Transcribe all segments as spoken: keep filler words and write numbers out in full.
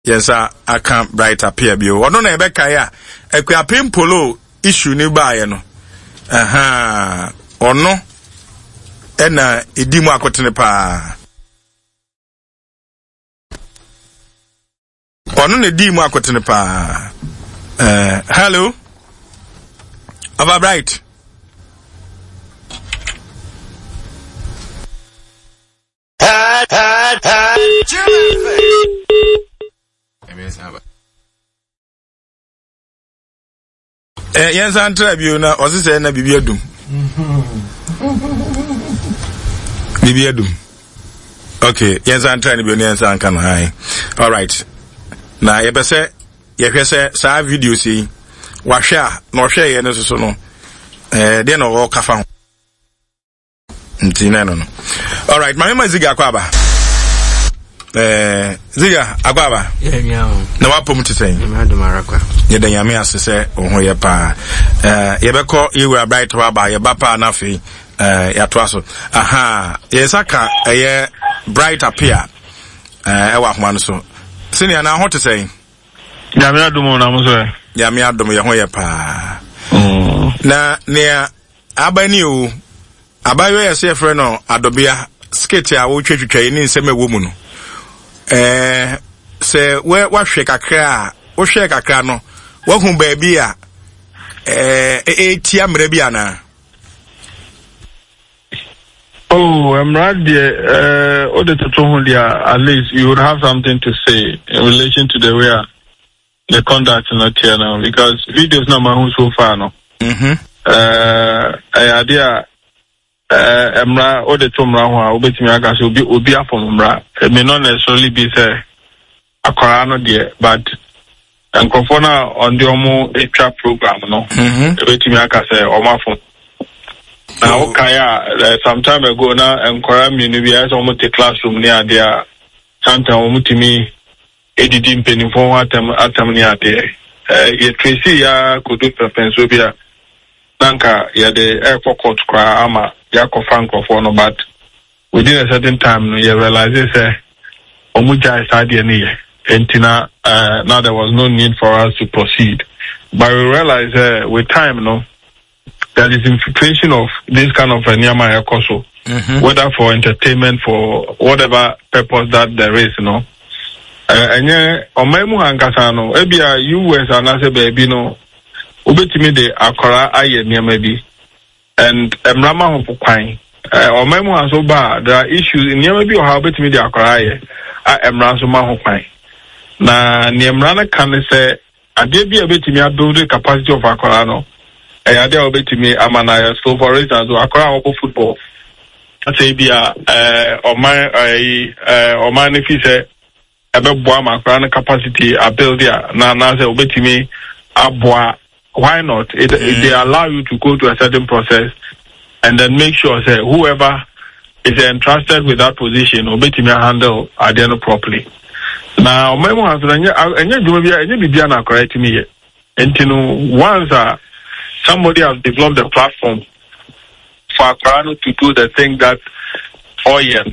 yensa aka bright appear bio ono na ebeka ya ekwa pimpolo issue ni ba ye no aha ono ena edimu akotene pa ono ne edimu akotene pa eh hello Aba bright had had had Eh yes antra bio na osise na bibi adum. Bibi adum. Okay, yes antra ni bio na yes anka na hai. All right. Na ye pese ye hwese sa video si wa hwe a na hwe ye ne so no. Eh de no wo kafa ho. Ntina no no. All right, my name is Ziga Akwaba. Eh Ziga Akwaba. Yeah, yeah. Na wapom teten. Me ado marakwa. Ye da yame asese ohun ye pa. Eh ye beko ye wura bright wa ba ye ba pa na fe eh ya to aso. Aha, ye saka ye bright appear. Eh e wa homa no so. Senior na ho teten. Yame adomo na mo so. Yame adomo ye ho ye pa. Mm. Na ne abani o abayo ye se frɛ no adobia skate a wo twetwetwa ni nsɛm ewo mu no eh se we wahwe kakra a wo hwe kakra no wo hu ba bi a eh etia mra bi ana. Oh, I'm right there. Uh, all the to there, at least you would have something to say in relation to the way uh, the conduct is not here now, because videos not my own so far no. Mhm. Uh, I idea. Uh, Emra or the Tomra who obey me, I guess will be will be up on Emra. It may not necessarily be say a Corano dear, but and Confona on the Omo a trap program, no. Mhm. Obey me, I can say, or my phone. Now, Kaya, some time ago now, and Koram University almost a classroom near there. Santa Omutimi, editing penny for what I'm near there. Yet Tracy, ya could do Pennsylvania. Nanka, ya the airport court cry, ama. Yako Franco for no, but within a certain time, you realize this, uh, Omuja is idea near. And uh, now there was no need for us to proceed. But we realize, uh, with time, no, there is infiltration of this kind of a Nyama Yakoso, mm-hmm. whether for entertainment, for whatever purpose that there is, you know. And yeah, Omemu Hankasano, Ebia, U S and I say, baby, no, Ubetimi de Akora Aye maybe. And Emrama Hopukwine, or Memo has so bad, there are issues in Yamabi or how bet me the Akaraye, I am Ransoma Hokwine. Na Niamrana can say, I did be a bit to me, I build the capacity of Akorano. I did a bit to me, Amanaya, so for instance, Akora football. I say, be a, or my, or my nephew say, about Boama, Akorana capacity, I build there, now, now, say, obey to me, Abwa. Why not? It, mm. it, they allow you to go to a certain process and then make sure say whoever is entrusted with that position will be to handle Adeno properly. Now, my mom has and you correct me. And you know, once uh, somebody has developed a platform for Akorano to do the thing that audience,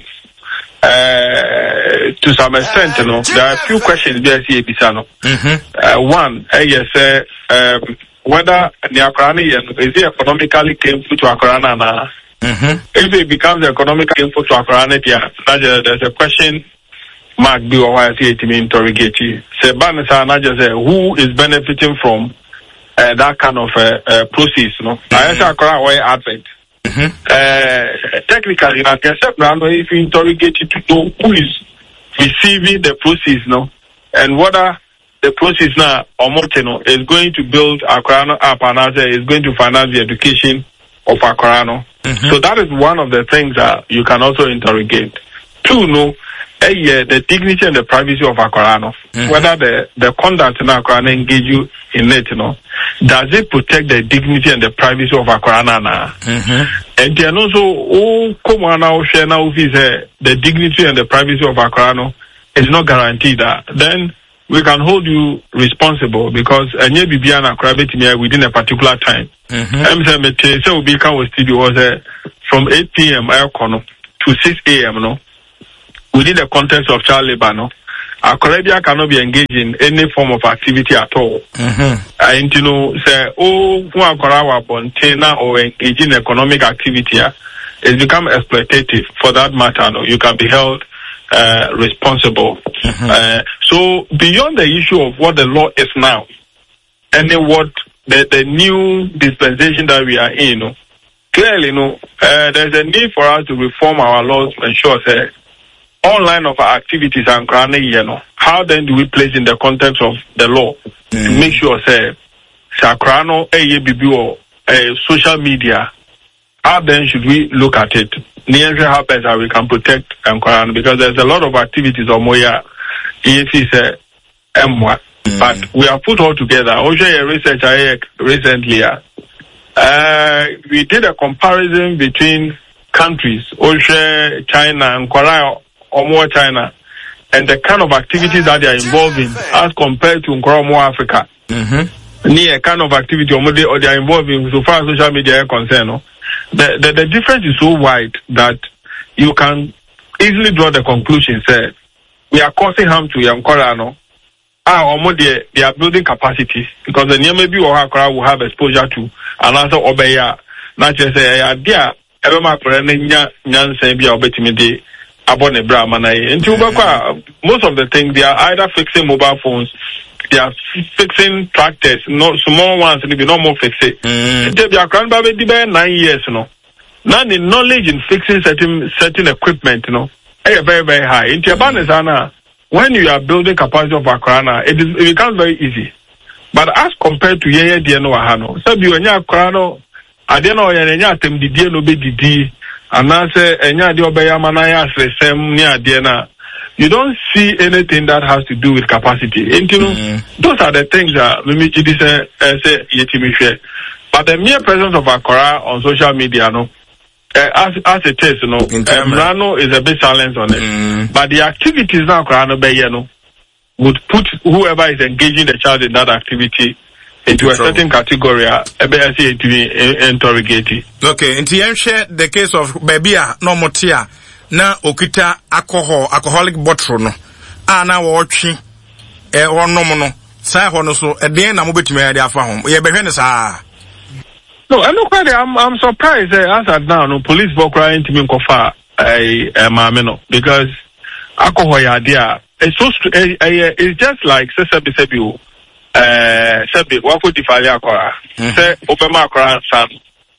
uh, to some extent, you know, there are a few questions there. See, Bisano. Uh, one, I uh, say. Um, whether the Akorani is it economically gainful to Akorana now? Mm-hmm. If it becomes economically gainful to Akorana, yeah, there's a question mark be or why I see it to me interrogate you. Say, say, who is benefiting from uh, that kind of uh, uh, process? No, I say Akorana way advent. Uh, technically, I can say, if you interrogate it to know who is receiving the process, no, and whether the process now, Omoteno, is going to build Akorano up and is going to finance the education of Akorano. Mm-hmm. So that is one of the things that you can also interrogate. Two, no, uh, yeah, the dignity and the privacy of Akorano. Mm-hmm. Whether the, the conduct in Akorano engage you in it, you know, does it protect the dignity and the privacy of Akorano now? Mm-hmm. And then also, oh, come on now, share now, the dignity and the privacy of Akorano is not guaranteed that. Then we can hold you responsible because any Bibiana private within a particular time. Mm-hmm. So we can with studio was uh, from eight p.m. to six a.m. no, within the context of child labor no, Akorabia cannot be engaged in any form of activity at all. Mhm. And you know, say oh who Akorawa bontainer or engage in economic activity uh, it's become exploitative for that matter. No, you can be held uh, responsible. Mm-hmm. Uh, so beyond the issue of what the law is now, and then what the, the new dispensation that we are in, you know, clearly, you know, uh, there's a need for us to reform our laws to ensure that all line of our activities are chronic, you know. How then do we place in the context of the law mm-hmm. to make sure say Sakrano A B B or social media? How then should we look at it? Near how better we can protect Nkran, because there's a lot of activities on Moya E F C say M one. But we have put all together. Also, a research I recently, uh, we did a comparison between countries, also China and Korea or more China, and the kind of activities that they are involved in as compared to more Africa. Mm-hmm. Near kind of activity or they are involved in so far as social media is concerned. No? The, the the difference is so wide that you can easily draw the conclusion. Say we are causing harm to young Korea, no? Ah, or they, they are building capacity because the near maybe or Hakra will have exposure to another obeya. Not just say, idea, ever my friend, Yan say, be obetime abone Brahmana. And most of the things they are either fixing mobile phones, they are fixing tractors, not small ones, and no more fixing. They be a grand baby nine years, you know. Now the knowledge in fixing certain certain equipment, you know, is very, very high. In Tiabanezana. When you are building capacity of Akrana, it, is, it becomes very easy. But as compared to Yaya Diano Ahano, so you and Akrano, I don't know, and Yatem the Diano be D, and I say, and Yadio Bayamanaya, Sem near Diana. You don't see anything that has to do with capacity. And you know, mm-hmm. those are the things that maybe it is a say Yetimishe. But the mere presence of Akora on social media, no. Uh, as as it is, you know, um, Rano is a bit silent on it. Mm. But the activities now, Rano Bay, you know, would put whoever is engaging the child in that activity into a trouble. Certain category, uh, to be interrogated. Okay, and to share the case of Babia, no motia, na okita alcohol, alcoholic bottle, no, ah, now watching, eh, or no mono, sa hono so, at the end, I'm moving to me at home. We have been ah. No, I'm not quite. I'm I'm surprised. Uh, as at now, no police work right into me kofa a mameno because alcohol idea. It's so it's just like say sebi sebi uh sebi wako difali akora say opema akora san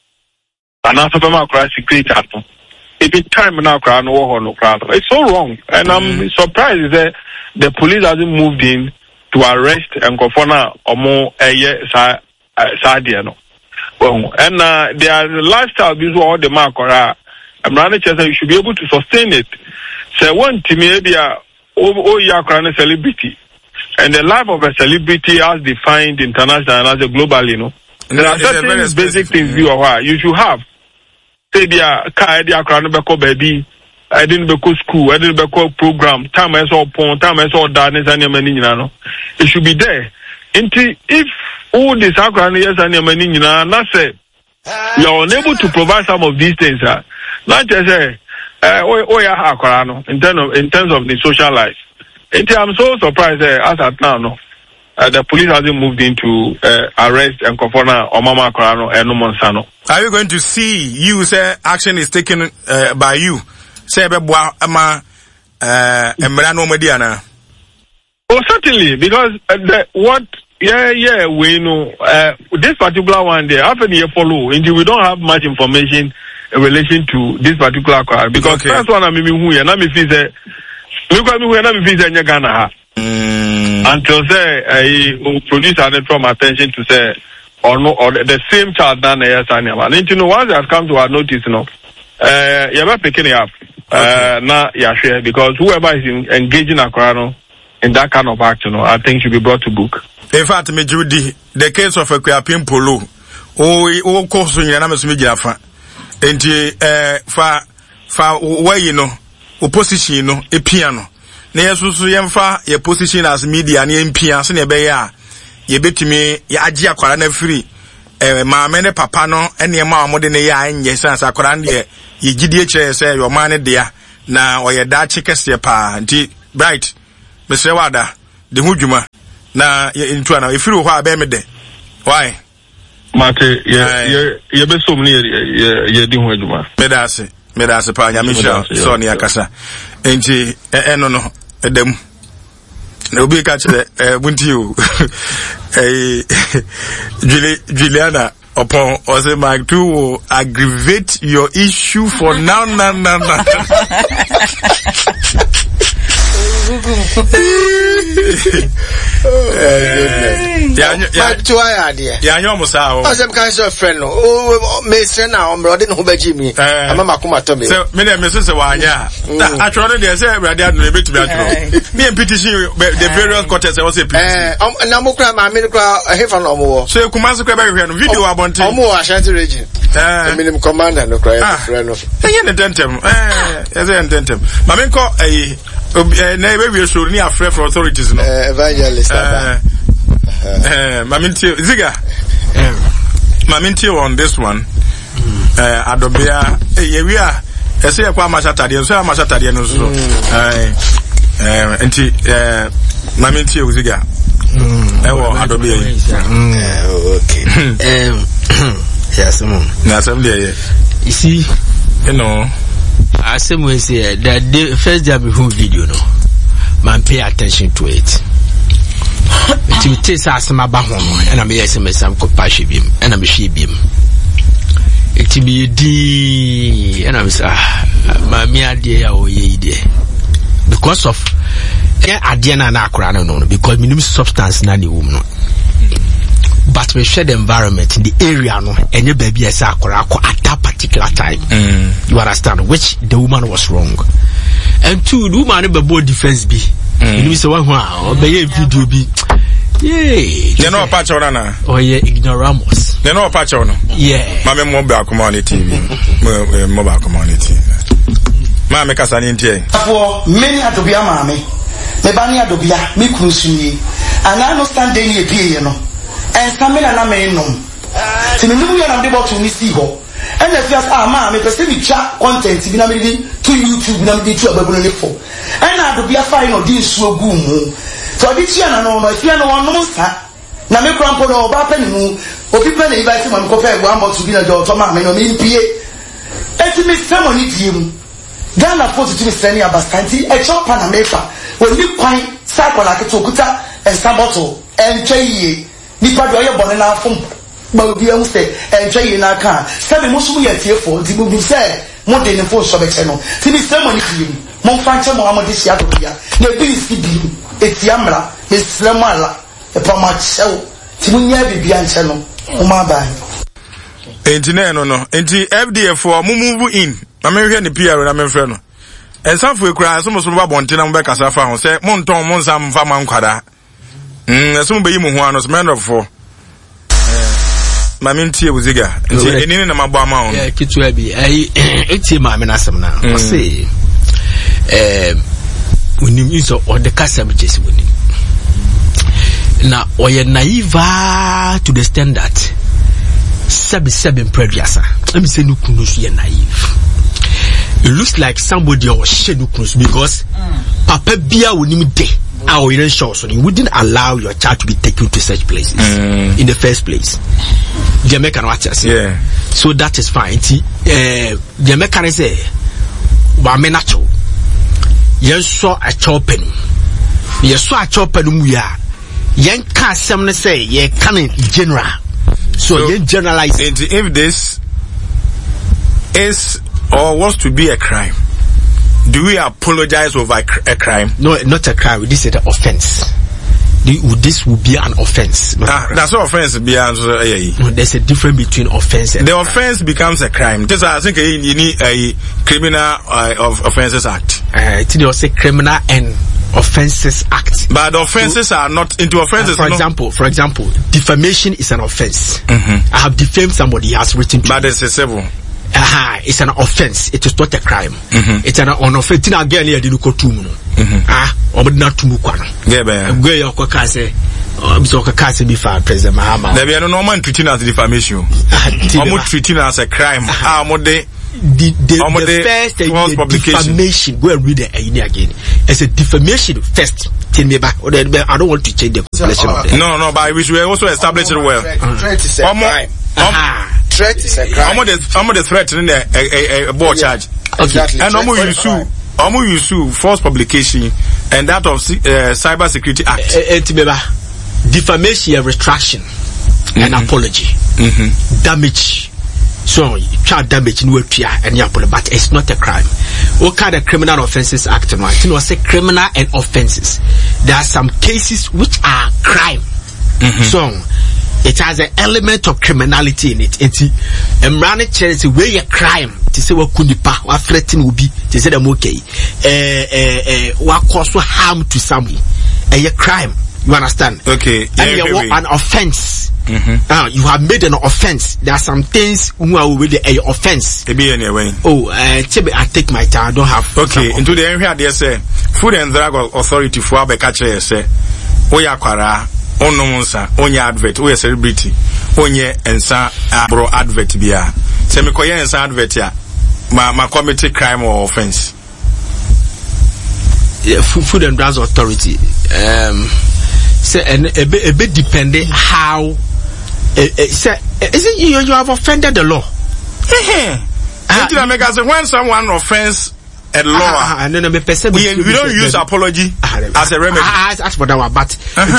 ana opema akora secret ato. Every time now akora no ho no crowd. It's so wrong, and I'm surprised that the police hasn't moved in to arrest and kofona omo eye sa sa dia no. Well, and uh, their lifestyle is all the mark or I'm running chest you should be able to sustain it. So one to me be a oh yeah celebrity. And the life of a celebrity as defined international and as a global, you know. There are certain basic things you are you should have. Say be a car idea crown baby. I didn't go school, I didn't go program, time I saw porn, time I saw darkness and your money, you know. It should be there. If all this yes and your money, you know, not say you're unable to provide some of these things, uh, not just say, uh, oh, yeah, in terms of in terms of the social life. I'm so surprised uh, as at now, no, uh, the police hasn't moved into uh, arrest and confront or Mama Corano and no Monsano. Are you going to see you say action is taken uh, by you? Say, ama uh, Emrano Mediana. Oh, certainly, because uh, the, what, yeah, yeah, we know, uh, this particular one there, after the follow, and we don't have much information in relation to this particular car, because okay. First one, I'm who and I'm if say, look at me when I'm if he's Ghana. Until say, I produce an from attention to say, or no, or the same child than a son. And you know, once it has come to our notice, you know, uh, you're not picking it up, uh, now, yeah, sure, because whoever is in, engaging a car, in that kind of action, you know, I think should be brought to book. In fact, me Judy, the case of a Kuapin Polo, oh, oh, course, when you're not a Jafa, and eh, fa, fa, where you know, opposition, you know, a piano. Near Susu your position as media and M P as in a bear, ye bet me, Yajia Korana free, eh, my many papano, and your mamma more than a year, and yes, as I could ye G D H say your money dear, now or your Dutch chickens, your pa, bright. Mister Wada, the Hujuma. Na into an if you are Bemede. Why? Mate, yeah, yeah, be so many, yeah, doing Hujuma. Medase, Medase Panya Michel, Sonia Casa. Ain't she, and no, them. No be catch the went you. Juliana upon or say my two will aggravate your issue for now, now, now, now. Yeah, yeah, yeah. Yeah, you almost are. I am kind of friend. Oh, may send now, I'm running over Jimmy. I'm a Makuma Tommy. So, many Missus Wanya. I tried to say, I didn't a bit to me and petition the various quarters. I was a Namuka, my Minica, a heaven or more. So, Kumasa video about more Ashanti region. A minimum commander, no cry. Friend of the dentum. As I intend him. Mamenko, a neighbor will show me a friend for authorities. Evangelist. Maminti Ziga. Maminti on this one. Uh, Adobia. Eh, we are. I say a Mashatadian, so Mashatadian. So, eh, anti, eh, Maminti Ziga. Eh, Adobia. Okay. Um, yes, Nasam, you see, you know, I say that the first time we who video, no, man, pay attention to it. To take us my bahon, and I'm yes, I'm compassion beam, and I'm she beam. It to be D, and I'm my mere dear or ye dear. Because of Adiana Nakra, no, because minimum substance, nanny woman. But we share the environment in the area, no, and your baby as at that particular time. Mm. You understand which the woman was wrong. And two, the woman be both defense be. Mm. You say one wow, be a video be. Yeah. You know a patch on na. Oh yeah, ignoramus. You know a patch on. Yeah. Mama mobile community. Mobile community. Mama kasani ntie. For many adobia mame. Me bani adobia, me kunsuye. And I understand they need a you know. And Samela na me no. Ti me nubu ya na de bottle ni si ho. And the first ah ma me person bi chat content bi na me di to YouTube na me di to ababu no for. And adobia fine no di nsu ogu mu. So di tia na no no if you no one no sa. Na me krampo no oba pa ni mu. Obi pa na invite ma me ko fa one bottle bi na do to ma me no me mpie. Eti me ceremony di mu. Ghana forty to me send abastanti e chop na me fa. When we kwan sa ko la ke to kuta and sa bottle and twa nipa do ye bone na afom ba obi an say enje yi na kan say me musu ye tiefo di bu say mo de ne fo so be che no ti ni ceremony fi mo fa che mo amode sia do bia na bi si bi etiamra esrem ala e pa ma chew ti mu nya bibia nche no o ma ba enti na no no enti F D F for mo move in na me hwe ne P R na me frɛ no ensanfo ekura so mo so ba bonte na mo be kasa fa ho say mo nton mo nsam fa man kwada. Mm, some be mu ho anos men of for. Ma minti e buziga. Nti enini na mabo ama on. Yeah, kitu abi. Ai eti ma me na asem na. O say eh unim iso o de kasam chesi woni. Na o ye naive to the extent that seven seven previasa. Let me say no kunu so ye naive. It looks like somebody or shade because mm. Papa bia wonim de. Our sure, so you wouldn't allow your child to be taken to such places mm. in the first place. Jamaican watchers, yeah. So that is fine. Uh, Jamaican say, "Wamenacho." You saw a chopping. You saw a chopping. We are. Young cast some say, "Yeah, can in general." So, so you generalize. If this is or wants to be a crime, do we apologize over a crime? No, not a crime. This is an offense. This will be an offense. Ah, that's what offense be. Uh, yeah. No, there's a difference between offense and the crime. Offense becomes a crime. This I think you need a Criminal uh, of Offences Act. Uh, it was a Criminal and Offences Act. But the offenses so, are not into offenses. Uh, for example, no? for example, defamation is an offense. Mm-hmm. I have defamed somebody. He has written to but me. it's a civil. Aha, it's an offense. It is not a crime. Mm-hmm. It's an offense. Tina again here didn't go to muno. Ah, or not to mukwana. Yeah, be. Go your kokase. Um, so kokase be for President Mahama. There be no normal treating as defamation. Almost treating as a crime. Ah, mo de the the, the, the first uh, the defamation. Go and read it uh, again. It's a defamation first. Tell me back. I don't want to change the completion of it. No, no, but we should also establish it well. Threat is a crime. Threat is a crime. I'm the threat in a board charge. Exactly. And I'm you sue. I'm you sue false publication and that of uh, Cyber Security Act. Uh, defamation, a retraction, mm-hmm. and apology, mm-hmm. damage. So child damage in what and you apologize, but it's not a crime. What kind of Criminal Offences Act? No, I was say criminal and offences. There are some cases which are crime. Mm-hmm. So it has an element of criminality in it. It's a man charity where a crime. To say what could pa what threatening will be. To say them okay. Eh eh eh. What cause harm to someone? A crime. You understand? Okay. And you want an offense. Mm-hmm. Uh, you have made an offense. There are some things who are with the uh, offense. Be anyway. Oh, uh, I take my time. I don't have. Okay. Into the area they say Food and Drug Authority for Abekache say Oya Kwara ono monsa onya advert oya celebrity onye ensa abro advert bia. Say me koye ensa advert ya ma ma commit crime or offense. Yeah, Food and Drug Authority. Um. Say and a bit a bit depending how. Uh, uh, say, is it you? You have offended the law. uh, when someone offends a law, uh, uh, no, no, we, we, we don't use apology uh, as a remedy. I asked for that one, but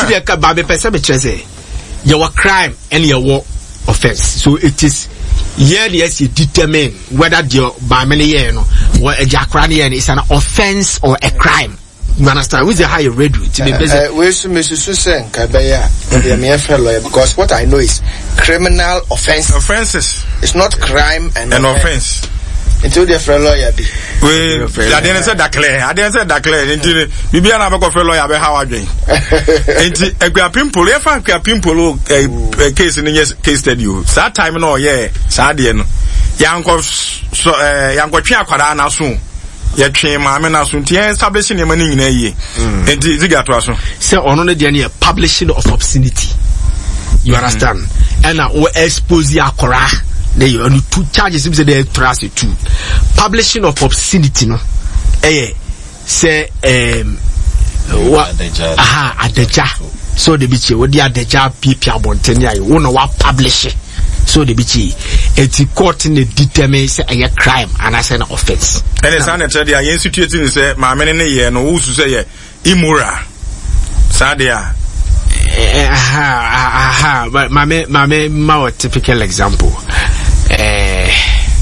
your crime and your war offense. So it is here. Yes, you determine whether your by many years, no, what a jackranian is an offense or a crime. You understand? With the higher read it. Where's Missus Susan Kabaya? Because what I know is criminal offense. Offenses. It's not crime and, and offense. Until the friend lawyer be. We, I didn't say that clear. I didn't say that clear. Until we be an abaco for lawyer, how are you? Until a grab pimple, if I grab pimple, a case in the case study. That time, no, yeah, Sadian. Yanko, so, uh, Yanko Chiaquara soon. Ya train ma me na so ntia establishing em ni nyina yi enti ziga to aso say ono ne de na publishing of obscenity you understand and na o expose akora na you on two charges be say they trust you too publishing of obscenity no eh say um what aha adeja so the bichi wo di adeja pipia bonteni ayi wo na wa publish it. So the bitchy, it's court in the determine say a crime and I say an offense. And it's an actually I instituting say my men in the year no who say immoral. Sadia. Aha, aha, but my my my my typical example. Eh.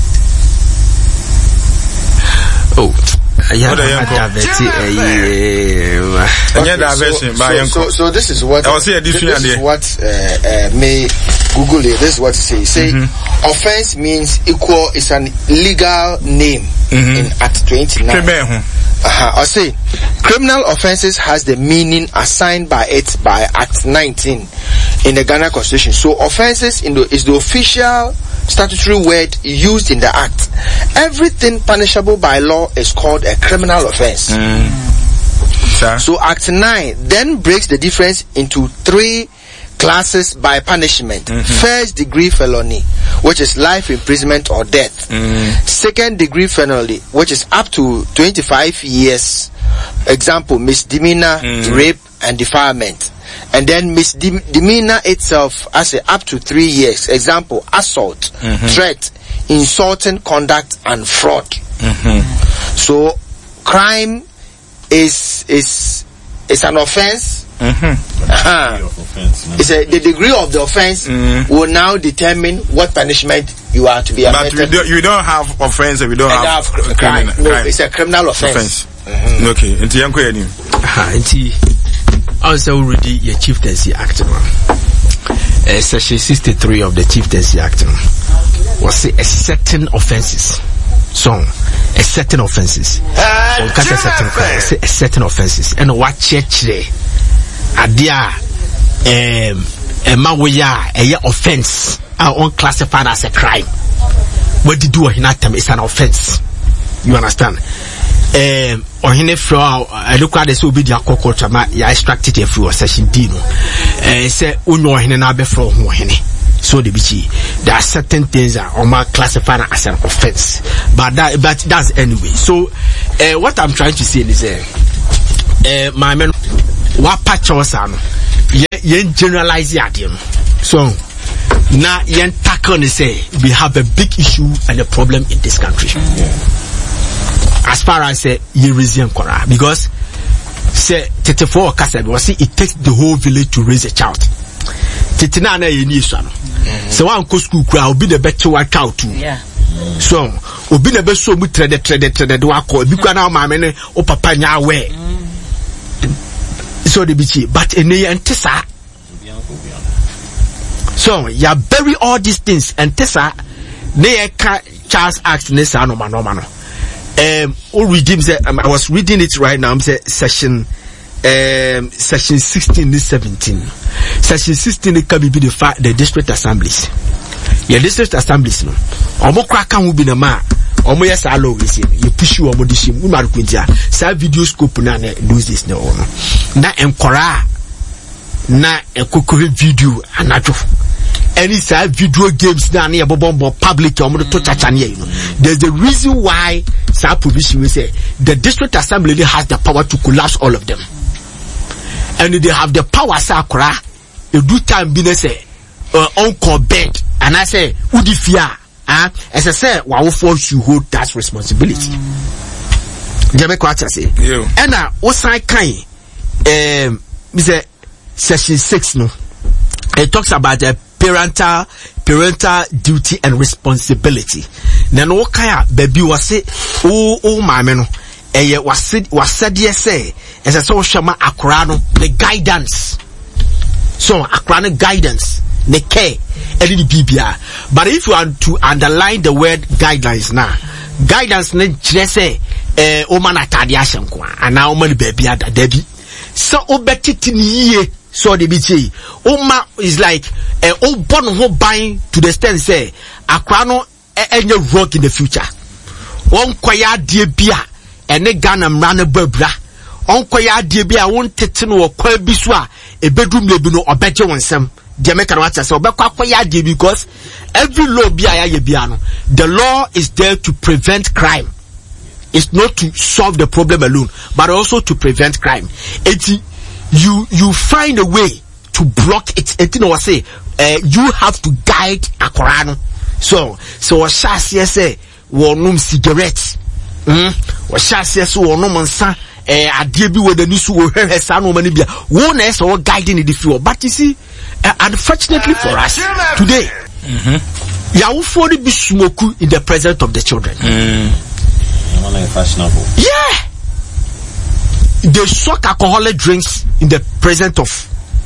Oh. Yeah, so, so this is what I say. This, this is what uh, uh, may Google it. This is what it says. Say mm-hmm. offense means equal is an legal name mm-hmm. in Act twenty-nine. Uh-huh. I say criminal offenses has the meaning assigned by it by Act nineteen in the Ghana Constitution. So offenses in the is the official statutory word used in the act. Everything punishable by law is called a criminal offense. Mm. So Act nine then breaks the difference into three classes by punishment. Mm-hmm. First degree felony, which is life imprisonment or death. Mm. Second degree felony, which is up to twenty-five years. Example, misdemeanor, mm. rape and defilement. And then misdemeanor itself as a up to three years. Example, assault, mm-hmm. threat, insulting conduct, and fraud. Mm-hmm. So, crime is is is an offense. Mm-hmm. Uh-huh. Offense, no? It's a, the degree of the offense mm-hmm. will now determine what punishment you are to be but we do, you don't have offense and we don't have, have cr- crime. crime. No, crime. It's a criminal offense. offense. Mm-hmm. Okay. Inti yanko ya nini? Aha, inti also already your Chieftaincy Act. Uh, section sixty-three of the Chieftaincy Act was say a certain offenses. So, a certain offenses. On a certain offenses. A certain offenses. And what church there? Adia, um, a mawaya, a offense, are unclassified as a crime. What did you do in that time? It's an offense. You understand? Um, or in a floor, I look at this will be the aquaculture, ya extracted a few session dino. Uh, say, Uno in an abe from Mohene. So the bichi, there are certain things that are classified as an offense, but that but that's anyway. So uh, what I'm trying to say is uh, uh my man what patch us on yen generalize the so now yen tackle say we have a big issue and a problem in this country. Yeah. As far as uh, Eurasian Kora, because say thirty-four Kasabi was it takes the whole village to raise a child. Titina na yeni so no. So one go school kra obi the better wa child too. Yeah. So obi na be so mu trade trade trade do akọ obi kwa na ma me ne o papa nya we. So the bichi but ene entesa. So you bury all these things and tesa ne Charles Act ne sa no ma no ma no. Um, all redeem say um, I was reading it right now. I'm say section um section sixteen to seventeen. Section sixteen it can be the fa- the district assemblies. Yeah, district assemblies no. Omo kraka hu bi na ma. Omo yes allow we see. You push you omo dishim. We maru kwintia. Sa video scope na na lose this no. Na enkora na ekokore video anajo. Any side video games down here bombo public or to chachania, you know. There's a reason why sa provision we say the district assembly has the power to collapse all of them. And they have the power sakura you do time be say uh, uncle bed and I say udi fear ah as I say wa will force you hold that responsibility. Jebe kwa say and na osan kan um me say section six no it talks about the parental parental duty and responsibility. Na no kaya baby wase o o maame no eye wase wase de say ese so hwema akora no the guidance. So akora no guidance the care e di bibia. But if you want to underline the word guidelines now, guidance ne kire say eh o man atade ahyenko ana o man baby ada dabi. So obetiti ni yie. So the B T Oma is like a uh, old born who buying to the stand say Akrano any rock in the future. One kwaya dear beer and a gun and run a bebra. On kwaya dear beer won't tetin or quite biswa a bedroom labino or better one some. The American watcher so kwaya dear because every law be a piano. The law is there to prevent crime. It's not to solve the problem alone, but also to prevent crime. It's you you find a way to block it. It you know say uh, you have to guide akorano. So so what shall say wonum cigarettes hmm what shall say so wonum nsa eh ade bi we the nisu wo hwehwe sa no mani bia wo na so guiding the field. But you see uh, unfortunately for us today mhm yawo for the smoke in the presence of the children. Mm. Fashionable. Yeah. They suck alcoholic drinks in the presence of.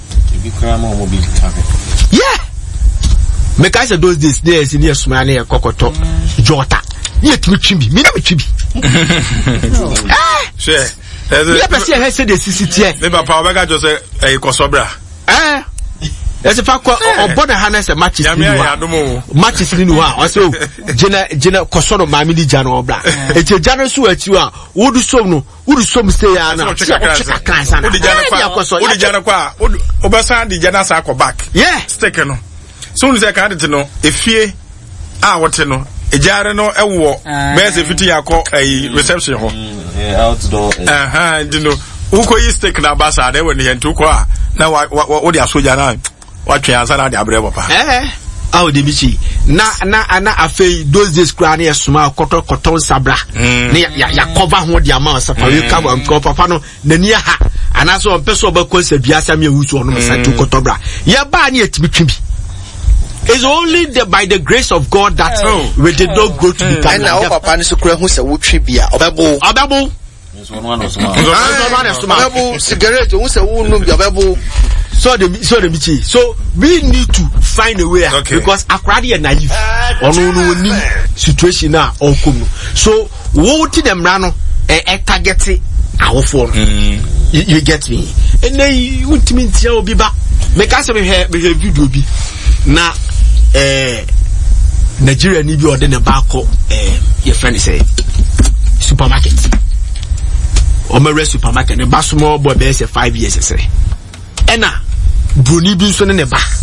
Yeah. Make I say those days there's in here Sumane a kokoto Jota. Yet me chimbi. Me na me chimbi. Eh. Sure. Yeah, person has said the C C T. Me ba pa obega just say e kosobra. Eh. There's a fact or border harness a matches in one. Matches in one. Also, Jenna Jenna Cosono Mamidi Jano Obla. It's a generous who at you are. Would do so no, would do some stay on a class. Would the Janaqua, would Obasan the Janasako back. Yeah, stickeno. Soon as I can't know if ye are what to know. A jarano, a war, bears a fifty call a reception hall. Outdoor. Uh huh, you know, who could you stick in a bassa there when he had two qua. Now, what what are so jana? What you answer the abreva pa? Eh? Oh, the bichi. Na na na afe those days crane a small cotton cotton sabra. Ne ya ya cover what the amount of you come and go papa no na near ha. And also on person be cause biasa me who so no say to cotobra. Ya ba ni etibitwi. It's only the, by the grace of God that oh. we did not go to the and now papa ni so kura hu se wo twibia obebo obebo obebo cigarette hu se wo no bia obebo. So the so the bichi. So we need to find a way okay. Because akradi and naive or no no ni situation na or come. So what to them rano e target our phone. You, you get me? And then you want me to obi ba. Make us be here be video bi. Na eh Nigeria ni bi ode ne ba ko eh your friend say supermarket. O me supermarket ne ba small boy be say five years say. Ena Bruni bin so ne ba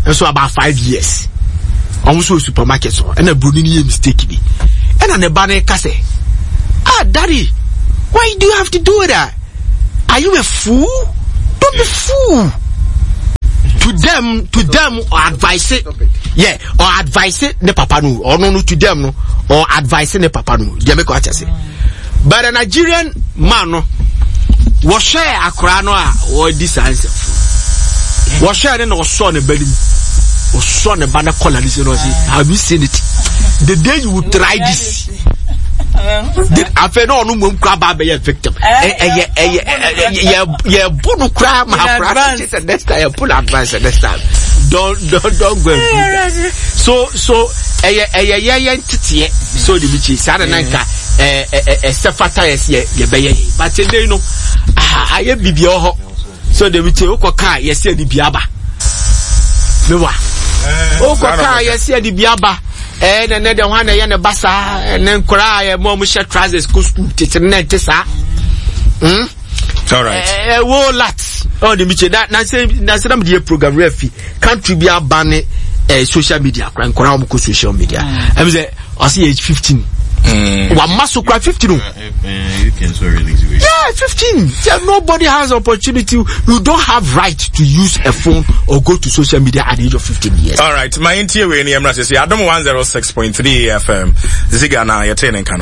and so about five years. Also supermarket so and a bruni mistake me. And an ebane kase. Ah, daddy, why do you have to do that? Are you a fool? Don't be fool. To them, to them, or advise it, yeah, or advise it, ne papa no, or no, no, to them, no, or advise it, ne papa no. They make what I say. But a Nigerian man, no, was share a crano or this answer. Was sharing or son a belly, or son a banner collar. This, you know, have you seen it? The day you would try this. I feel no no crab be a victim. Eh eh eh eh yeah bunu crab my practice and next time pull advice next time. Don't don't don't go. So so eh eh yeah yeah entity so the bichi sada nanka eh eh eh sefata yes ye ye be ye but they know ah aye bibia ho so the bichi okoka yes ye di biaba mewa okoka yes ye di biaba. Eh, na de one na ne basa ne nkora ya mo mo share trousers school school tete na tesa. Hmm? All right. Eh, wo lat. Oh, the biche that na say na say na the program refi country be abane eh social media kra nkora mo ko social media. Em say o say age fifteen. Mm. Wa maso kra fifteen. Uh, uh, you can so release it. Yeah, fifteen. Yeah, nobody has opportunity. You don't have right to use a phone or go to social media at the age of fifteen years. All right, my interior we ni say Adam one oh six point three F M. Ziga na ya ten kano.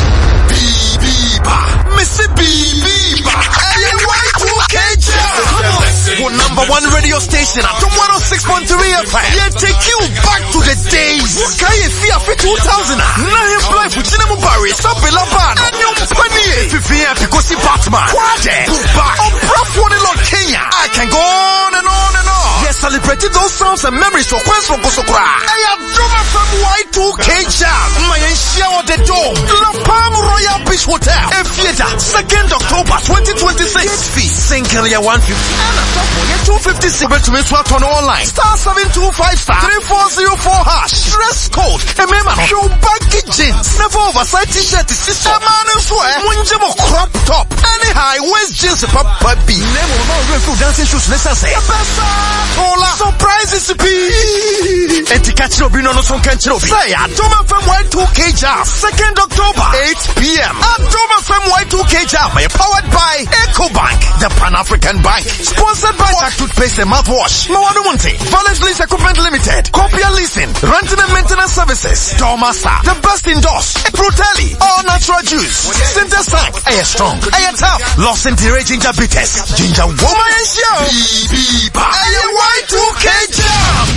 Mister B B ba. Y two K Jam. Number one radio station at one oh six point three F M. Yeah, take you back to the days. What can you see after two thousand? Now you play for Chinamu Barry, Sabela Ban, and your funny. If you have because you Batman, what? Back on Prof One in Kenya. I can go on and on and on. Yes, celebrating those sounds and memories of Quest from Kosokra. I have Juma from Y two K Jam. My shower the dome. La Palm Royal Beach Hotel. A theater. Second October twenty twenty-six. Fee. Single year one fifty. And a top one two fifty-six. To me swap on online. Star seven two five star three four zero four hash. Dress code. A member. Show baggy jeans. Never oversized t-shirt. Sister man and swear. Munjamo crop top. Any high waist jeans. Papa B. Never no refu dancing shoes. Let's say. Hola. Surprises to be. Etikachino Bino no son canchino. Say Adoma from Y two K Jam. Second October eight p.m. Adoma from Y two K Jam. Powered by EcoBank, the Pan-African Bank. Sponsored by Tac Toothpaste and Mouthwash. Mawadu Munti. Valence Lease Equipment Limited. Copia Leasing. Renting and Maintenance Services. Dormasa. The best indoors. Brutelli. All natural juice. Center Sank. Air Strong. Air Tough. Lost Sentire Ginger Bitters. Ginger Woman and Show. B B ba. Y two K Jam.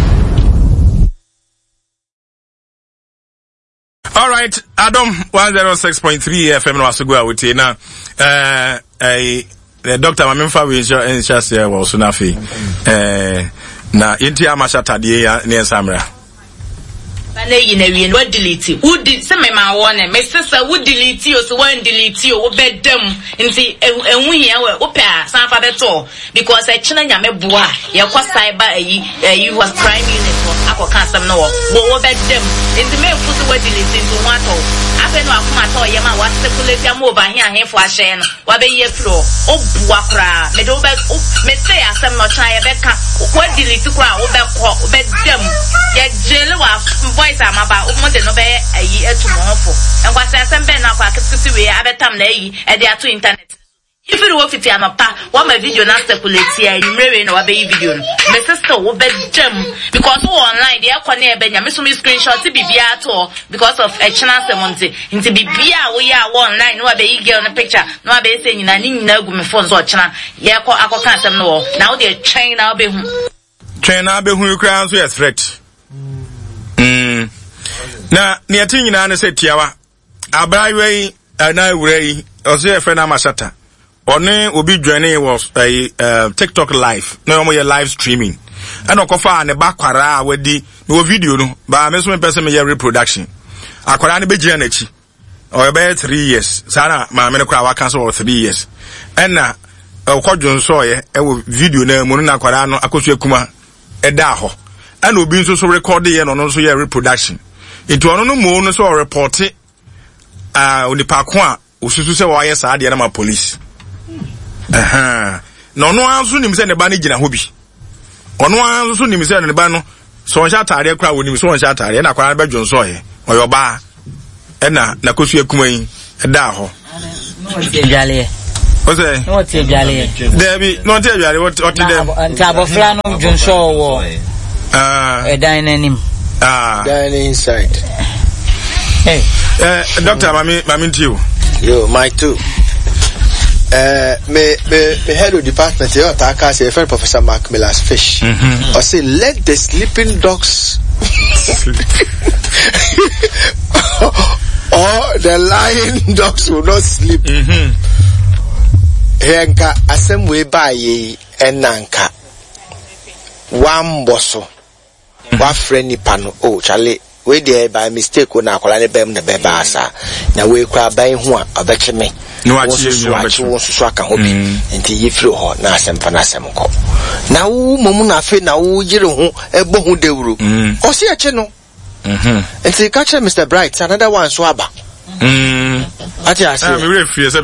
All right, Adam one oh six point three F M was to go with you now. Uh, a Doctor Mamimfa we insure here was Sunafi. Uh, na Intia Mashata de near Samra. You know, what delete you? Who did some of my one? My sister would delete you, so one delete you, or bed them, and see, and we are opera, some for the tour, because I china yame bois, your cost cyber, you was prime unit for Aqua Castle no, what bed them, and the mail put the word delete into one tour. I don't know how much Yama was circulate your mobile here, here for a share, what be your floor, oh, Buakra, Medobe, me say, I some not try a becca, what delete to cry, or bed them, yet jail voice am about more than a year tomorrow. And what I send Ben up, I can see we have a time lay at the two internet. If you work with Yamapa, what my video not circulate here, you may know a baby video. My sister will bet gem because who online, they are Cornelia Benya, Miss screenshot to be Biato because of a chance monte. Into be Bia, we are online, no baby girl in the picture, no baby saying, I need no good phones or chana. Yeah, I can't know. Now they're trained, I'll be train, I'll be who crowns with a threat. Mm. Na niati nyina ne se tiawa abraiwe na wurei ose friend amashata one obi dwane was a uh, TikTok live no omo ye live streaming and okofa ne bakwara a wadi no video no ba me so me person me ye reproduction akwara ne begia na chi o be three years sana ma me ne kwa wa cancel for three years and na okodwo nso ye e wo video na mu na akwara no akosu akuma eda ho and obi nso so record ye no no so ye reproduction into ono no mo no so report ah onipa ko a osusu se wa ye sa de na ma police aha no no anso nim se ne ba ne gina ho bi ono an so nim se ne ba no so on sha atare kra wonim so on sha atare na kwara be dwon so ye oyoba e na na kosu akuman e da ho no ti dwale o say no ti dwale Debi no ti dwale what what dem nta bofra no dwon so wo ah e dan nanim ah down inside. Hey eh doctor mami mami ntio Yo, my too. Uh, me, me, me head of department here, I say, friend Professor Mark Miller's fish. Mm-hmm. I say, let the sleeping dogs or the lying dogs will not sleep. Mhm. Henka, asem we buy ye enanka. One bosso. One friendly pano. Oh, Charlie. We there by mistake when I call any bem the bebasa. Now we cry by who a better me. No, I see you. I see you. Swak a hobby. And you flew hot. Nasem Panasemco. Now, Momuna fe now, Jiru, a bohu de ru. Or see a channel. And see, catch Mister Bright, another one swabber. Mm. I say, I'm very fierce.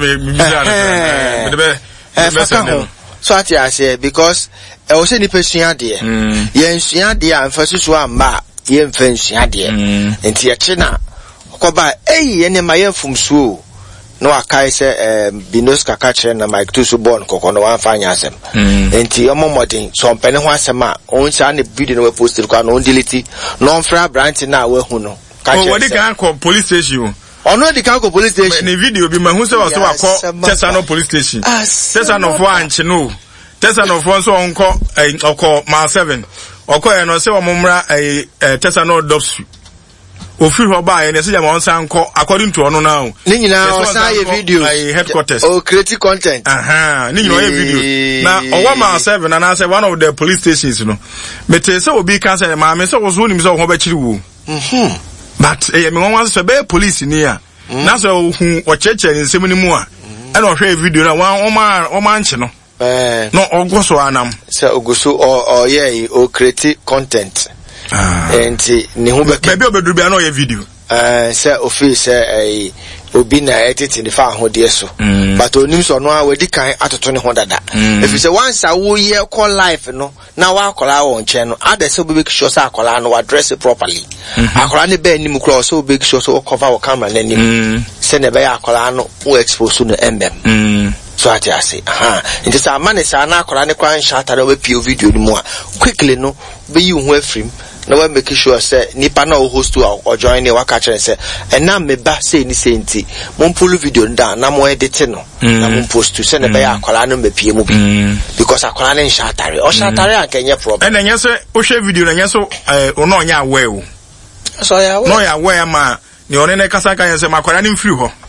so I say, because I was any person dear. Yes, yeah, dear, and first one ma. Yen fence yadeɛ enti yɛkyena koba eh ene maye from so no akai se binos kaka kyerɛ na Mike to so born kokɔ no wan fa nya asɛm enti omomodin so mpene ho asɛm a on sha na video no we post ko na on delete no fra branch na we hu no ka kyerɛ oh what can call police station ono di kan ko police station ni video bi ma hu se was so akɔ Tesano police station Tesano for anche no Tesano for so onko okɔ ma seven okoye no se omumra eh Tesano Dobsu ofiri ho ba ye ne se jama on san ko according to ono now ni nyina o san ye videos eh headquarters o create content aha ni nyina o ye video na owa ma seven na say one of the police stations no mete se obi kan say ma me se wo so nim se wo ba kiri wo mhm but eh me won wan say be police ni a na so hu o cheche ni nsem ni mu a e na o hwe video na wan o ma o ma nche no eh no ogoso anam se ogoso o o ye o create content ah enti ni hu be be obedu bia na o ye video eh se office eh obi na edit ni fa ahode so but onim so no a wedi kan atoto ne ho dada if you say once a wo ye call life no na wa akola won che no ada se obi sure say akola no address it properly akola ne be nim kro so obi sure so cover wo camera na nim se ne be akola no wo expose no mm so ati ase aha nti sa amane sa na akola ne kwan shata na we pio video ni mu a quickly no be yi hu afrim na we make sure say nipa na o host or join ne waka chere say and na me ba say ni say nti mon pull video nda na mo edit no na mon post to say ne be akola no me pie mu bi because akola ne shatare o shatare ankenye problem and enya say o share video na enya so eh o no nya aware o so ya no ya aware ma ni one ne kasa kan say makola ne mfiri ho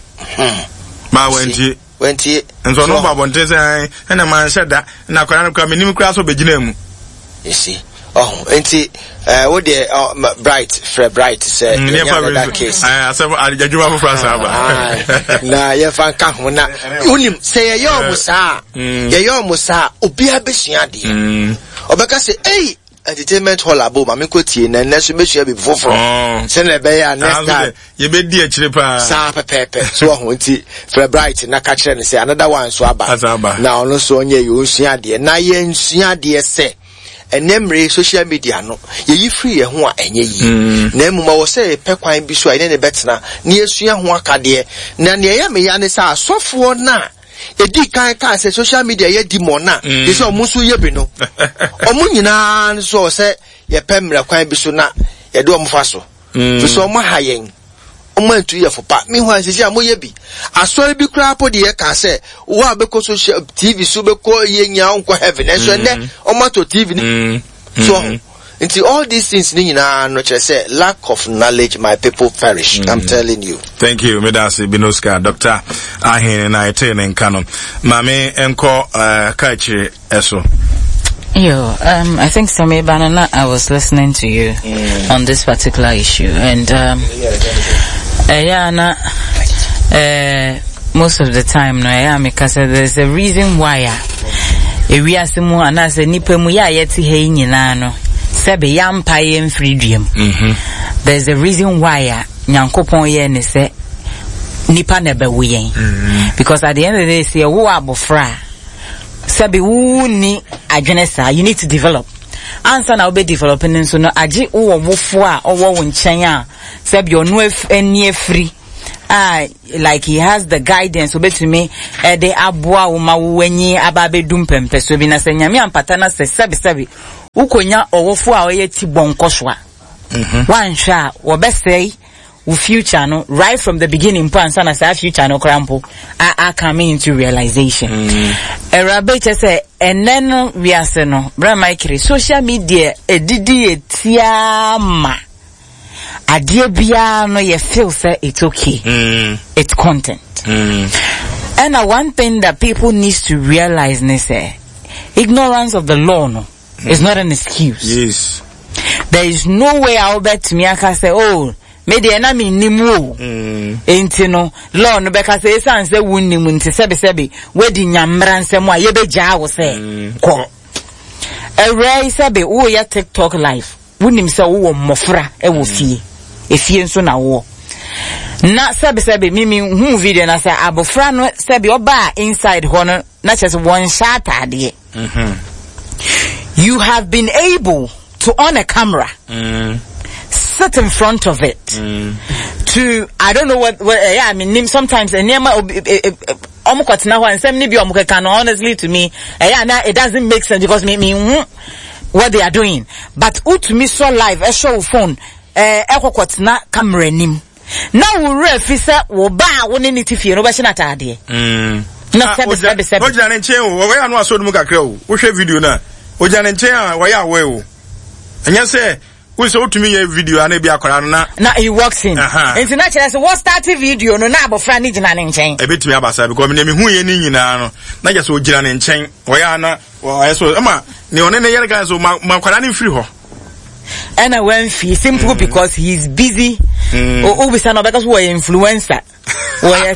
ma wenti wenti nso no ba bonte say na man sheda na akola no kwa menim kura so begina mu you see oh enti eh wo de bright Fred bright say in that case ah asem adjuma for France na ye fan ka ho na unim say ye yo musa ye yo musa obi abesua de obeka say eh entertainment hall abo ma me kotie na neso besua bi foforo say na be ya next time ye be di akire pa sa pepepe so ho nti Fred bright na ka kire ne say another one so aba na ono so onye yo sua de na ye nsua de say enemre social media no ye yi free ye ho a enye yi na emuma wo say pe kwan bi so a ne betena na yesua ho akade na ne ya me ya ne sa asofo na edi kan ka say social media ye di mo na ye so omusu ye bi no omu nyina so say ye pe mra kwan bi so na ye do omfa so so omo hayen omo ntu ye fopa me ho ansisi a mo ye bi asori bi kra po de ye ka say wo abeko social T V so beko ye nya onko heaven so ne omo to T V ni so until all these things ni na no che say lack of knowledge my people perish. I'm telling you. Thank you Medasi Binoska Doctor Ahin na ite en canon mame enko uh, kaichi eso. Yo, um, I think Sammy Banana, I was listening to you mm. on this particular issue, and um, uh, yeah, na, uh, most of the time, no, yeah, because there's a reason why. Uh, we are some more, and as a nipe ya yeti hey ni nano, sebe yampa yem freedom. There's a reason why uh, nyankopon ye ne se nipa nebe wiyen, because at the end of the day, say wo abofra. Sabi wu ni adwenesa, you need to develop. answer na obe developing so no age wo wofo a owo wo nchen a se bi onu eni free ah like he has the guidance obetumi e de aboa wo ma wo anyi ababe dum pempe so bi na se nyame ampata na se sabi sabi ukonya owofo a oye ti bonkoso a mhm wan hwa wo be say wo future no right from the beginning plan sana say future no crampo are, are coming into realization erabe che say enen we ase no bra mike social media edidi etiama adie bia no ye feel say it's okay mm. it's content mm. and uh, one thing that people needs to realize is say ignorance of the law no mm. is not an excuse. Yes, there is no way I'll bet me I can say oh me de na me nimu enti no law no be ka say san say wunnimu nti sebe sebe wedi nyamra nsem a ye be gya wo say ko ere sebe wo ya TikTok live wunnim say wo mmofra e wo fie e fie nso na wo na sebe sebe mimi hu video na say abofra no sebe oba inside ho no na chese one shot ade mhm you have been able to on a camera mm. sit in front of it mm. to I don't know what, what uh, yeah I mean sometimes uh, near my um and some can honestly to me uh, yeah now it doesn't make sense because me me mm, what they are doing but who to me so live a show phone uh ekokotna camera nim now we refer wo ba woni ni tifie no be hye na taade mm na sebe sebe sebe o jana nchen o we anu aso dum kakra o wo hwe video na o jana nchen a wo ya we o anya say we so to me video na bi akwara na na he works in into natural so what start video no na abofra ni gina ne nchen e betumi abasa because me me hu ye ni nyina no na je so gina ne nchen wo ya na wo so ama ne one ne yere kan so makwara ni free ho and I went fee simple mm. because he's busy mm. or oh, we say no because we are influencer we are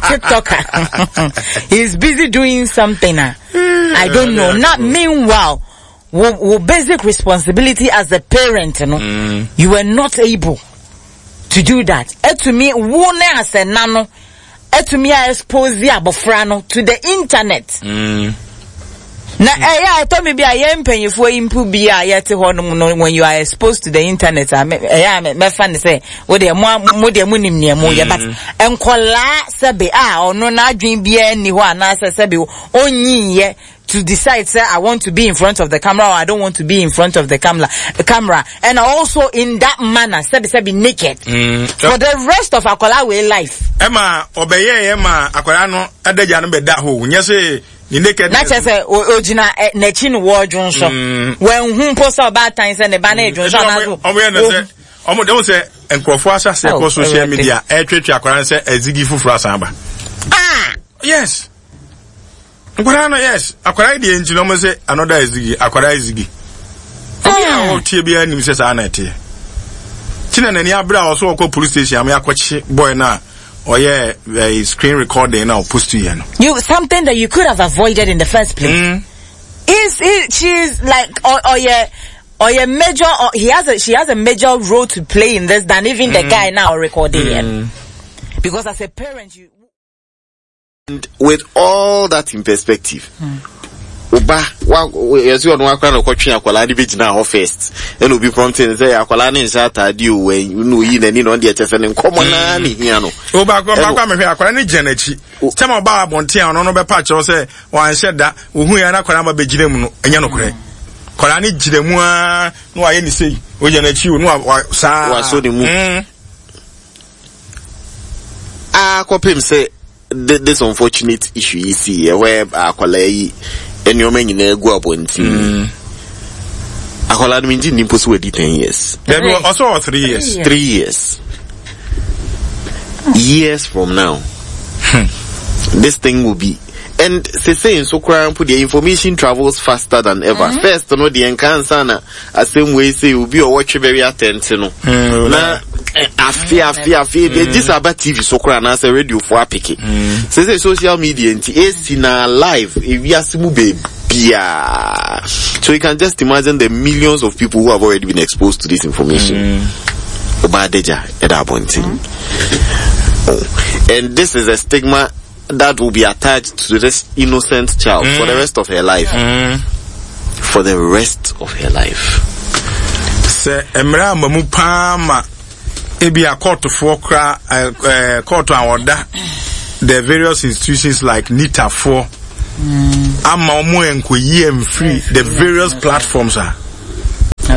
TikToker he's busy doing something uh. I don't know not meanwhile wo basic responsibility as a parent you know mm. you were not able to do that et to me won as a nano et to me I expose the abofrano to the internet mm. na eh yeah to me be a yempanyefo impu bi a yete ho no when you are exposed to the internet eh yeah me fan say wo de mo mo de mo nim ne mo ye but enkola sebe a ono na adwen bia ni ho ana sebe onyin ye to decide say I want to be in front of the camera or I don't want to be in front of the camera the camera and also in that manner sebe sebe naked mm. for the rest of akola way life ema obeye ema akola no adaja no be da ho nya say ni naked na chese ojina na chi no wodwon so when hu post about time say ne ba na edwon so na so omo ye na say omo dem say enkrofo asase ko social media e twetwe akola say azigi fufura san ba ah yes akwara no yes akwara dey enji no mo say another ezigi akwara ezigi obi a o tie bia nim say sa na tie kina na ni abra o so ko police station am yakwachi boy na or yeah a screen recording now post to you you something that you could have avoided in the first place mm. is it she's like or, or yeah or yeah major or he has a she has a major role to play in this than even mm. the guy now recording mm. him because as a parent you and with all that in perspective oba wa yesu onu akwa na kwatwe akwala ni be gina ho first and obi prompting say akwala ni nsa atade o we no yi na ni no de chese ne nkomo na ni hia no oba kwa kwa me hwe akwala ni genachi tema oba abonte an no be pa che say wan hyeda ohu ya na akwala ma be gina mu no enya no kore akwala ni gina mu a no aye ni sei o genachi o no sa wa so de mu ah kopim say this unfortunate issue you see where akwala yi enyoma nyina egu abonti akwala no minji nimpo so wedi ten years there were also three years three years years from now this thing will be and say say so crime put the information travels faster than ever mm-hmm. first no the encancer na the same way say will be or watch very attentive no mm, na afia afia afia this about T V so crime na say radio for apike say say social media nti esi na live if we asimu baby yeah. So you can just imagine the millions of people who have already been exposed to this information obadeja edabonti and this is a stigma that will be attached to this innocent child mm. for the rest of her life. Mm. For the rest of her life. se emra mamu pama ebi a court for kra uh, court awoda the various institutions like NITA for ama omo enkoyi em free the various platforms are now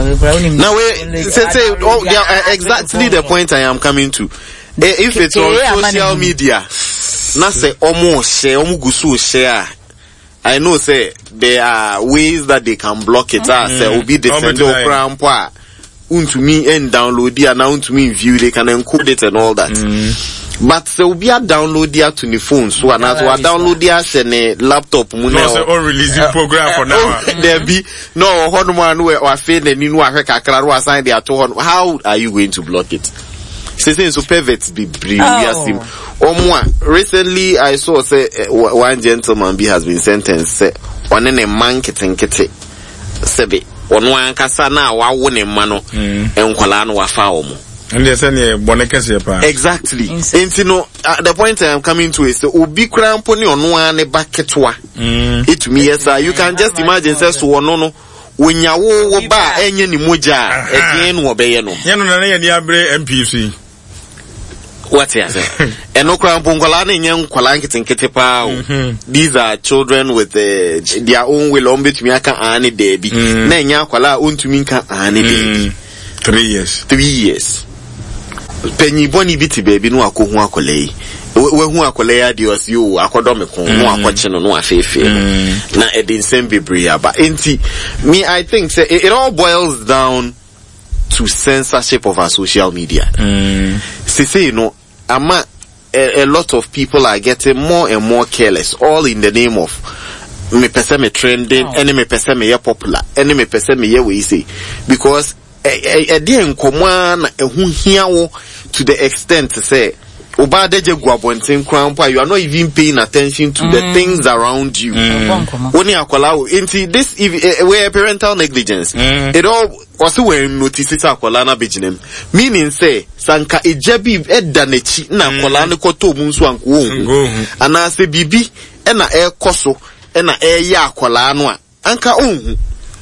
we say say oh yeah, exactly the point I am coming to. If it's on social media na say omo share omo gusu share, I know say there are ways that they can block it. As mm. say obi defend o crampa unto me and download it and unto me view, they can encode it and all that. Mm. But so we are download it to the phone, so and as we download it and a laptop. No, say all releasing uh, program for now. Uh, there be no one man who are fail and you know I assign their to. How are you going to block it? Say so perverts be brilliant. Oh, recently I saw say uh, one gentleman be has been sentenced. Say on a man kitten kitten. Sebe on one kasa na wa wone mano and kwala no wa fa omo. And they say exactly. And you know, uh, the point I am coming to is the obi crampo ni ono ane baketwa. It me yes sir. You can just imagine says so no no. When ya wo wo ba enye ni moja e den wo be ye no. Ye no na ye ni abre M P C. What ya say? And no crampo nkola na nye nkola nkete pa. These are children with uh, their own will on betumi aka ane debi. Na nya nkola ontumi nka ane debi. Three years. Three years. Penny boni biti baby no akohu akole we hu akole ya dios you akodome ko no akoche no no afefe na edin sem bebre aba enti me I think say it, it all boils down to censorship of our social media. Mm. See say you know ama a, a lot of people are getting more and more careless all in the name of me pese me trending, any me pese me ye popular, any me pese me ye we say because a dear command who hear to the extent to say Obadeje Guabontin Crampa, you are not even paying attention to mm. the things around you. When you are into this where parental negligence, mm. it all also when notices are Kolana Bijinem. Meaning say Sanka Ejebi Edanechi na Kolana Koto Munswank womb. And I say Bibi and a air koso and a air ya Kolanwa. Anka um.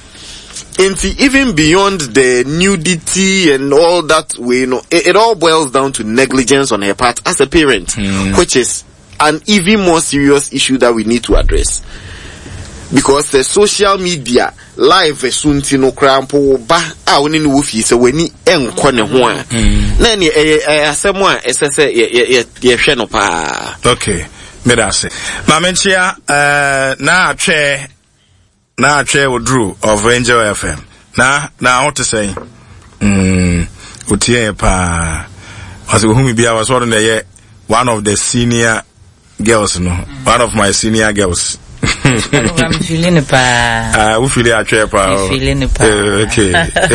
And even beyond the nudity and all that way, you know, it, it all boils down to negligence on her part as a parent, mm. which is an even more serious issue that we need to address. Because the social media live suntino crampo ba a woni no wofi se wani enko ne ho a na ne asem a esese ye ye hwe no pa. Okay, me da se ma menchia eh na atwe na atwe wodru of Angel F M na na what to say mm utie pa as we humi bia was one dey one of the senior girls no mm. one of my senior girls. I'm feeling it pa ah we feel atwe pa I'm feeling it pa okay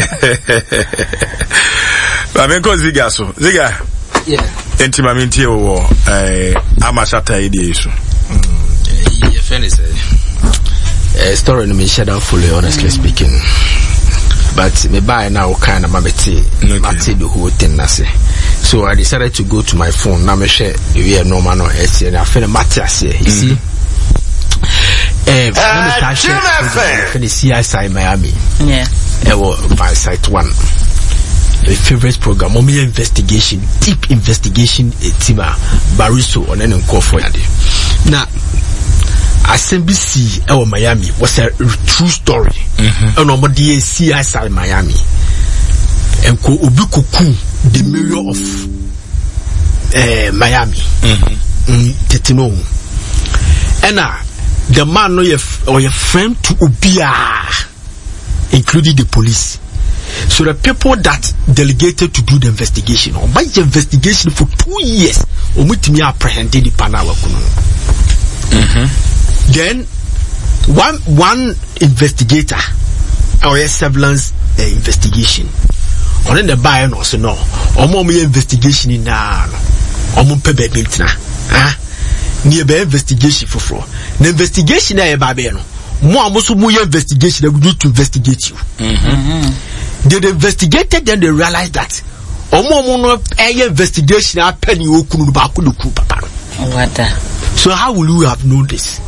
ba me ko ziga so ziga yeah enti ma mentie wo eh amashata ide isu mm your friend is a story no me share down fully honestly mm. speaking, but me buy now kind of mabeti mabeti the whole thing na say. So I decided to go to my phone na me share we normal no S and I feel matters here you see eh let me start share for the C I S I Miami yeah eh well by site one a favorite program on me investigation deep investigation team Bariso on any call for now Assembly C L Miami was a true story. Mm-hmm. And on the C I S I Miami. And ko Obukuku, the mayor of uh, Miami. Mm-hmm. Tetino. And uh, the man or your, or your friend to Ubia, including the police. So the people that delegated to do the investigation, or by the investigation for two years, or with me apprehended the Panawa. Mm-hmm. Then one one investigator or a surveillance uh, investigation on the buy no so no or more investigation in na or more pebe bintina ah near be investigation for fraud the investigation na e ba be no mo amuso mo investigation they need to investigate you mm-hmm. They investigated then they realized that or more no e investigation happen you okunu ba ku papa what so how will you have known this?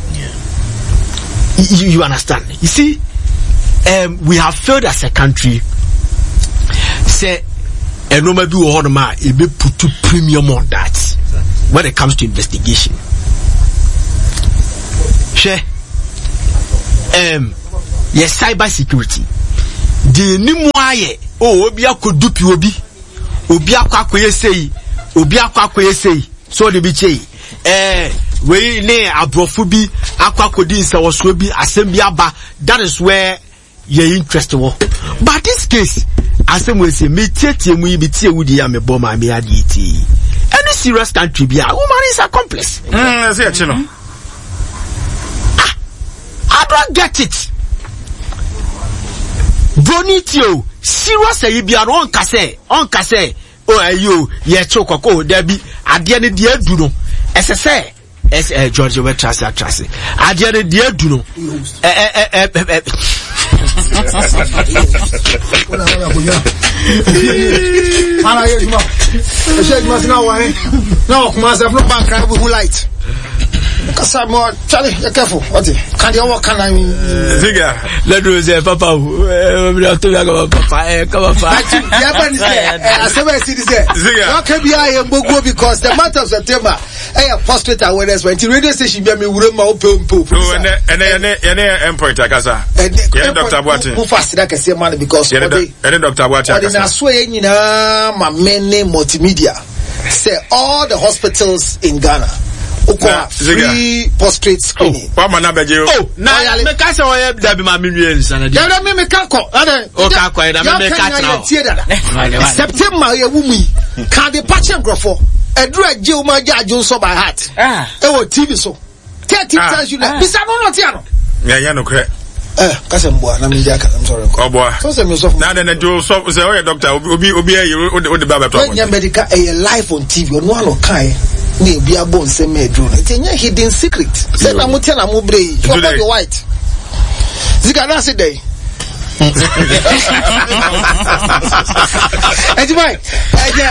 You, you understand? You see, um, we have failed as a country say and no maybe or ma e be put to premium on that when it comes to investigation. Share um yes, cyber security. The nimuaye oh obi akodupi obi obi akwa akoye sei obi akwa akoye sei so de bi chei eh we ne abrofo bi akwa akodi nsa woso bi asem bi aba. That is where your interest wo. But this case asem we say me tietie mu bi tie wudi ya me bo ma me aditi. Any serious country bi a woman is accomplice. Mm say e no. Ah, I don't get it. Bonitio serious e bi aro on kase on kase o ayo ye chokoko there be ade ne de adu no esese es George we trust trust ade ne de adu no eh eh eh eh ana ye juma e shey juma sina wa eh na o kuma se no bank cry who light kasa mo chale e careful what can you walk can Ziga let do say papa we have to go papa eh come papa ya ban say asebe see this Ziga what can be I mbogo because the month of September eh prostate awareness when the radio station be me wure ma open pop no ene ene ene endpoint akasa yeah Doctor Boateng who fast that say man because ene Doctor Boateng akasa na so e nyina ma mene multimedia say all the hospitals in Ghana Okwa free prostate screening. Oh, na beje o. Oh, na me ka se oye da bi ma me nwie nsa na. Ya me me ka ko. Ade. O ka ko da me me ka tna. September ye wumi. Ka de patch grofo. Edru aje o ma ja ajo so by heart. Ah. E wo T V so. thirty times you know. Bisa no no ti ano. Ya ya no kre. Eh, kase mboa na me jaka. I'm sorry. Oboa. So say me so. Na de na jo so say oye doctor obi obi e o de ba ba to. When medical e live on T V no one kai. Ni be a bone say me drone. It's a hidden secret. Say na mutia na mo brei. For the white. Zika na say dey. Enti mai. Eje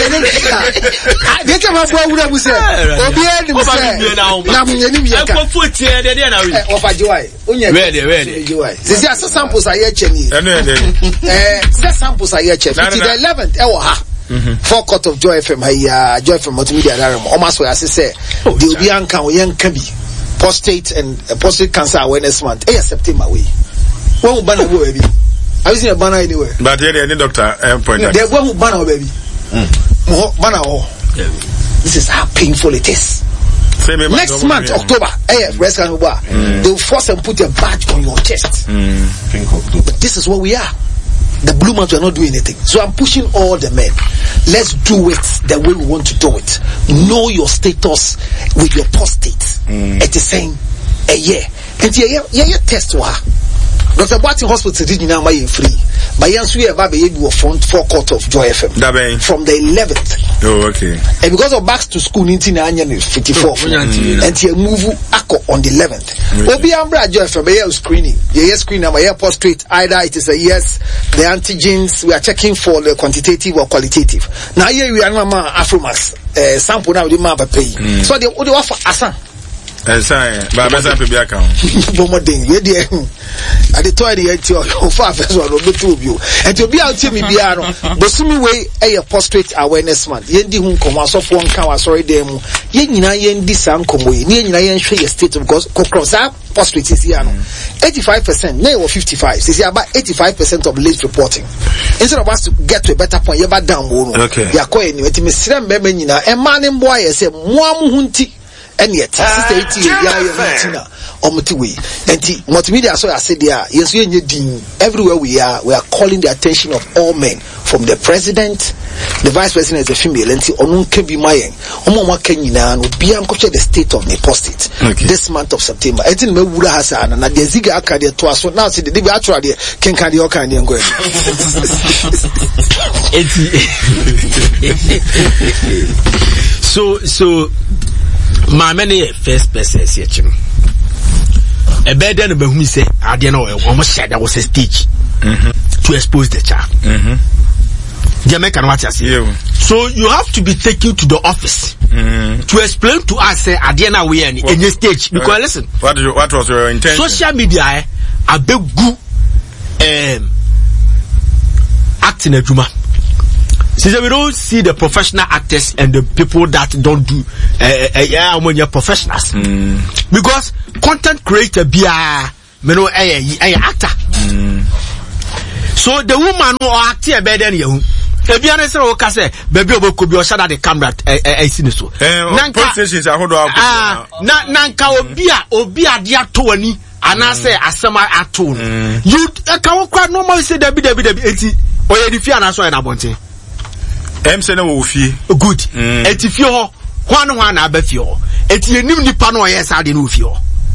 e dey come for wura mu say. Obi e ni mu say. Na mu nyani mi yaka. E ko futi e dey dey na we. Eh ofa jiwai. Onye. Ready, ready. Jiwai. Sisi asa samples aye che ni. Eh no no. Eh, sisi samples aye che. Fifty the eleventh e wo ha. Mm-hmm. Four court of Joy F M uh, Joy F M multimedia alarm almost where I say the Obian can we can be prostate and uh, prostate cancer awareness month eh September we when we banner go baby have you seen a banner anywhere but here any doctor uh, point there when we banner baby mm. banner oh this is how painful it is. Next month, October, eh, breast cancer, mm. they will force and put a badge on your chest. Mm. But this is what we are. The blue months are not doing anything. So I'm pushing all the men. Let's do it the way we want to do it. Know your status with your prostate. Mm. At the same a year. And yeah, yeah, yeah, test wa. Doctor Boateng Hospital did now my free. But yes, we have a front four court of Joy F M from the eleventh. Oh, okay. And because of back to school in fifty-four, mm. and you move on the eleventh. Obi Ambra Joy F M, a screening. Yeah, screen number, yeah, prostate. Either it is a yes, the antigens, we are checking for the quantitative or qualitative. Now, here we are not Afromax, uh, sample now, the map pay. Mm. So they would offer Asan. Esa ba besa pe bia kan bomo den we de I dey toy the enti o fa first one no betu obi o enti obi a tie me bia no bosumi we e ye prostate awareness month ye ndi hu nkomo asofo nka wa sorry dem mu ye nyina ye ndi sa nkomo ye ye nyina ye nhwe ye state because cross up prostate is here no eighty-five percent na or fifty-five is here about eighty-five percent of late reporting instead of us to get to a better point ye ba down wo no ya ko eni enti me sire mbema nyina e ma ne mbo aye se mo am hu nti and yet sister eighty ya ya omtiwe enti multimedia so I said there yes we need everywhere we are we are calling the attention of all men from the president the vice president is a female enti onu can be mayen omo ma kan nyina no bia nkoche the state of the prostate this month of September enti me wura hasa na na de ziga aka de to aso now see the be actually de ken kan de okan de ngo enti so so my many first person searching a better than who say I don't know almost said that was a stage mm-hmm. to expose the child. Mm-hmm. Jamaican what I say. Yeah. So you have to be taken to the office mm-hmm. to explain to us say I don't know we any in the stage because uh, listen. What did you, what was your intention? Social media eh, a big good um acting a juma. since we don't see the professional actors and the people that don't do uh, uh, yeah when you're professionals mm. because content creator be a me know a actor mm. so the woman who act here better than you ebi ane say o ka say baby oboko bi o shada the camera eh eh sini so nanka stations ahodo ah na nanka obi a obi ade ato ani ana say asema ato no you ka wo kwa normal say dabi dabi dabi enti oye di fi ana so na bonte em say na wo fi good enti fi ho ho no ho na aba fi ho enti enim nipa no oye sa de no fi ho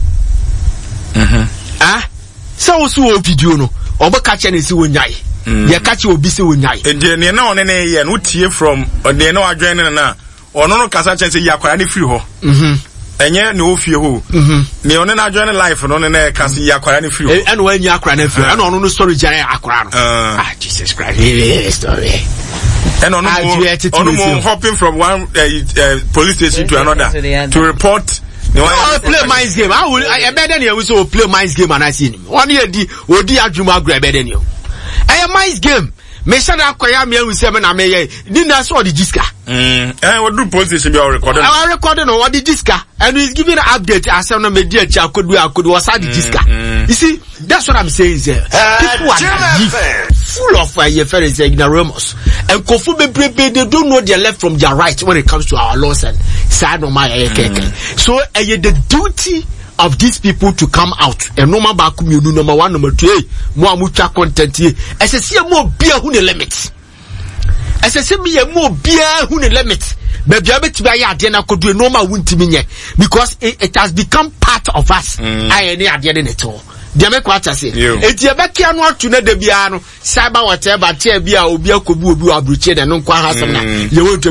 mhm ah so wo so video no obaka che na si wonyai ye catch obi se wonyai ende ne na one ne ye no tie from ode na adwen ne na ono no kasa chen se yakwara ne free ho mhm enye ne ofie ho mhm ne one na adwen life no ne na kasa yakwara ne free ho e na wanyi akwara ne free ana ono no story jare akwara no ah Jesus Christ story and ono ono hopping from one uh, uh, police station to another to report. No, I play minds game. I will. I better than you. We so play minds game and I see him. One year di odi adwuma grab better than you. I minds game. Me say na kwaya me we say me na me ye. Ni na so the jiska. Mm. Eh, we do police station be recording. I recording on what the jiska and he's giving an update. I say no me dia cha could do I could was the jiska. You see, that's what I'm saying is uh, people are naive, full of uh, your friends ignoramus. And Kofu Bebe, they don't know their left from their right when it comes to our laws and sad no my mm. So uh, the duty of these people to come out and no man back number one, number two, more mucha content here. As I see more beer who the limits. As I see me more beer who the limits. But you to buy a dinner could do no more win to me because it, it has become part of us. I any idea in it all. They make what I say. It's your back here not to know the piano, cyber whatever, tear beer or beer could be a bruche and no quite has you want to